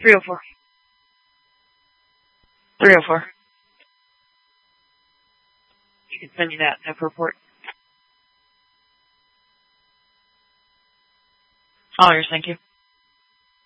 304. 304. You can send me that report. All yours, thank you.